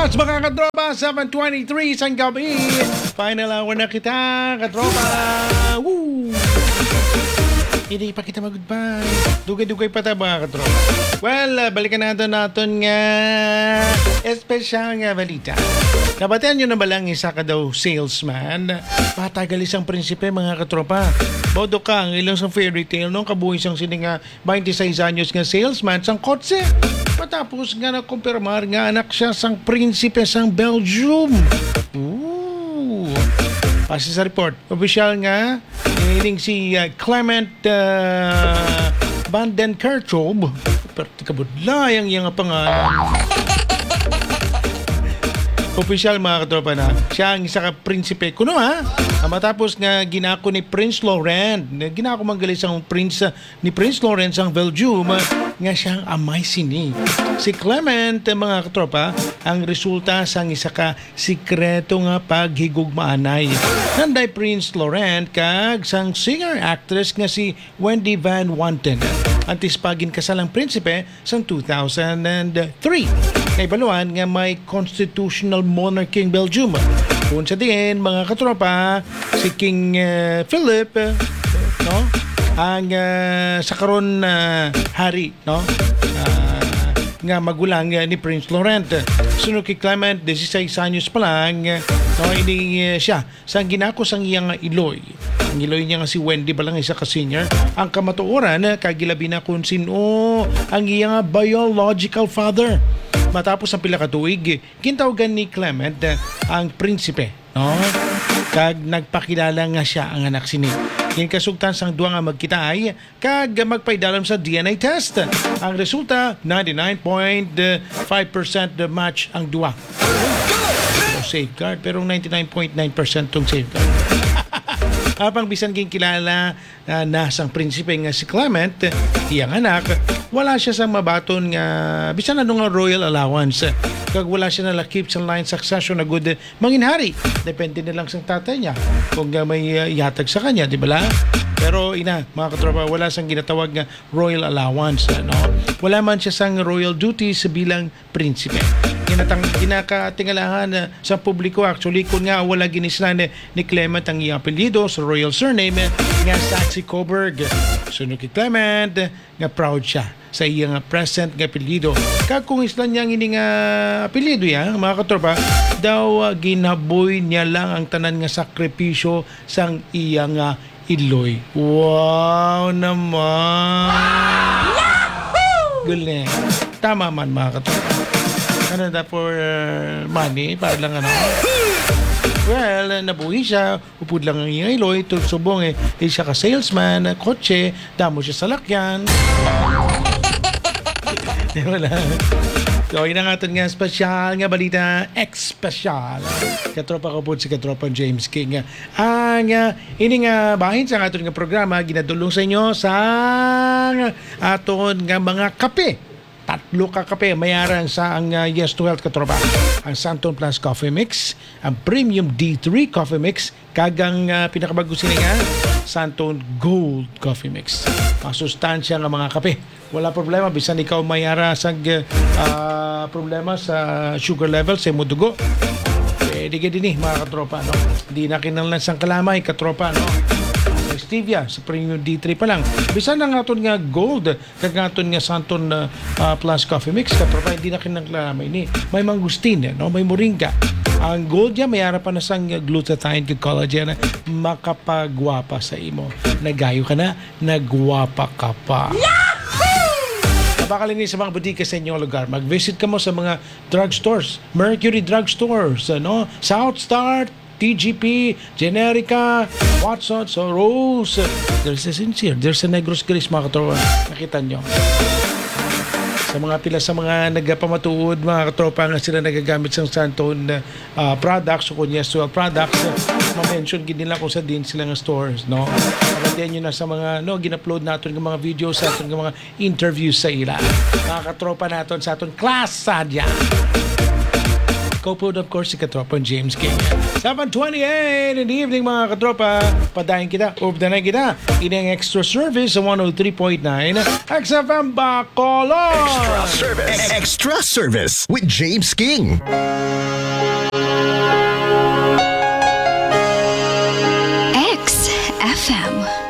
What's mga katropa? 7:23 isang gabi. Final hour na kita, katropa. Woo! Hindi pa kita mag-goodbye. Dugay-dugay pa tayo mga katropa. Well, balikan natin nga espesyal nga balita. Nabatian nyo na ba lang isa ka daw salesman? Patagal isang prinsipe mga katropa. Bodo ka ang ilang sa fairy tale nung kabuhi siyang sininga 26 anyos nga salesman sang kotse. Patapos nga nakumpirmar nga anak siya sang prinsipe sang Belgium. Ooh. Kasi sa report, official nga, ining si Clement Bandenkerchob. Pero kabudlay ang iyang pangalan. Official mga katropa na siya ang isa ka prinsipe kuno ha. Matapos nga ginako ni Prince Laurent, ginako manggali sang prince ni Prince Laurent sang Belgium nga siyang amay sini. Si Clement mga katropa ang resulta sang isa ka sikreto nga paghigugmaanay. Nanday Prince Laurent kag sang singer-actress nga si Wendy Van Wanten. Antispagin kasalang prinsipe sang 2003. Kay baluan nga may constitutional monarchy in Belgium. Kung sa din mga katropa, si King Philip no? Ang sa karon hari no? Nga magulang ni Prince Laurent. Sunod kay Clement, 16 anyos pa lang, no, ini siya sang ginako sang iyang iloy. Ang iloy niya nga si Wendy ba lang isa ka senior. Ang kamatuoran, kagilabi na kung sino ang iyang biological father. Matapos ang pila ka tuig, kintawagan ni Clement ang prinsipe, no? Kag nagpakilala nga siya ang anak sini. Kinkasugtan sang duwa nga magkitaay kag magpaidalam sa DNA test. Ang resulta 99.5% match ang duwa. Safeguard pero 99.9% tong safeguard. Apang bisan king kilala na sang prinsipe nga si Clement, iyang anak, wala siya sa mabaton nga bisan ano nga royal allowance. Kag wala siya na lakip sa line succession na good manginhari. Depende na lang sa tatay niya kung may yatag sa kanya, di ba? Pero mga katropa, wala sang ginatawag nga royal allowance. No? Wala man siya sang royal duties bilang prinsipe. Ginakatingalahan sa publiko actually kung nga wala ginislan ni Clement ang iyang apelyido sa royal surname nga Saxe-Coburg. Sunod kay Clement nga proud siya sa iyang present nga apelyido. Kag kung islan niyang ining apelyido yan, mga katropa, daw ginaboy niya lang ang tanan nga sakripisyo sang iyang iloy. Wow naman! Galing. Tama man mga katropa. Ano na for money? Para lang ano? Well, nabuhi siya. Upod lang ang iyang iloy. Subong siya ka salesman, kotse, damo siya sa lakyan. Wala. So, ina nga ito nga special nga balita, ex-special. Katropa ko po si Katropa James King. Ang ini nga bahin sa aton nga programa, ginadulong sa inyo sa aton nga mga kape. 3 ka kape mayaran sa ang Yes to Health katropa. Ang Santon Plus Coffee Mix, ang Premium D3 Coffee Mix, kagang pinakabagusin nga Santon Gold Coffee Mix. Masustansya nga mga kape. Wala problema bisan ikaw mayara sa problema sa sugar level sa imong dugo. Pwede ka din mga katropa, no? Hindi na kinanglan sang kalamay katropa, no? Stevia sa Premium D3 pa lang. Bisan na nga nga gold, kag nga nga Santon Plus Coffee Mix, katropa, hindi na kinanglamay ni. May mangustin, no? May moringa. Ang gold niya, may harapan na sang glutathione kag collagen, makapagwapa sa imo. Nagayo ka na, nagwapa ka pa. Baka lang sa mga butika sa inyong lugar. Mag-visit ka mo sa mga drugstores. Mercury Drugstores, no? South Star, TGP, Generica, Watsons, so Rose. There's a Sincere. There's a Negros Gris, mga katropa. Nakita nyo. Sa mga pila sa mga nagpamatuod, mga katropa nga sila nagagamit sa Santon products o kunya Suel products, ma-mention nila kung sa din sila ng stores, no? Pagkatiyan nyo na sa mga, no, gin-upload natin ng mga videos sa atin, ng mga interviews sa ila. Mga katropa natin sa atin, class sadya. Kopod of course si Katropang James King. 7:28 in the evening mga katropa. Padayin kita, updanan kita. Ini ang extra service sa 103.9 XFM Bacolod. Extra service. Extra service with James King. XFM.